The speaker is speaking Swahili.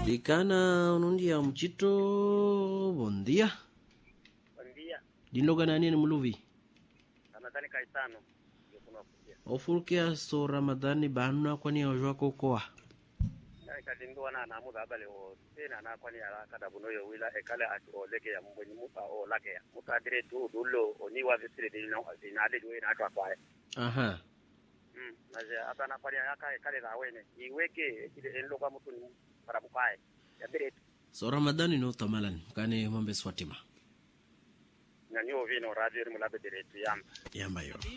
Dikana unundia mchito. Bom dia. Bom dia. Dinoga na nini muluvi? Ramadhani Kaitano. Ofurkia so Ramadhani banuna kwani ojwa kokoa. Kadindwa na namuda abale o tena na kwani ala kada bunoyo wila ekale ati o leke ya mbweni muta o lake ya muta dire tu dulo oni wa visire de no azinade duwe na atwa kwae. Aha. Naje atana kwani aka ekale da wene iweke ile endo kwa mtu ni para bukae ya dire so Ramadhani no tamalan kane mombe swatima na nyo vino radio mulabe dire tu yamba yamba yo.